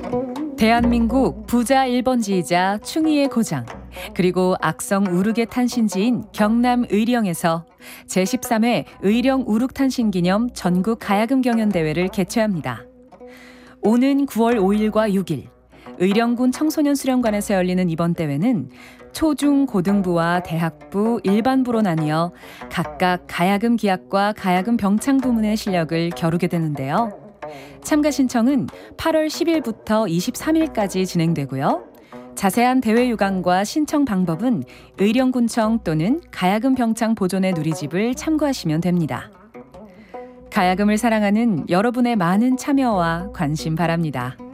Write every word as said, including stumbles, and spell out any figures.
대한민국 부자 일 번지이자 충의의 고장, 그리고 악성 우르계 탄신지인 경남 의령에서 제십삼 회 의령 우륵탄신 기념 전국 가야금 경연대회를 개최합니다. 오는 구월 오일과 육일, 의령군 청소년 수련관에서 열리는 이번 대회는 초중 고등부와 대학부, 일반부로 나뉘어 각각 가야금 기악과 가야금 병창 부문의 실력을 겨루게 되는데요. 참가 신청은 팔월 십일부터 이십삼일까지 진행되고요. 자세한 대회 유관과 신청 방법은 의령군청 또는 가야금 병창 보존의 누리집을 참고하시면 됩니다. 가야금을 사랑하는 여러분의 많은 참여와 관심 바랍니다.